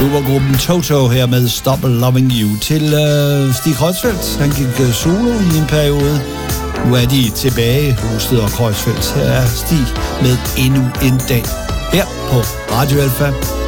Supergruppen Toto her med Stop Loving You. Til Stig Kreuzfeldt, han gik solo i en periode. Nu er de tilbage, Husted og Kreuzfeldt. Her er Stig med Endnu en dag her på Radio Alfa.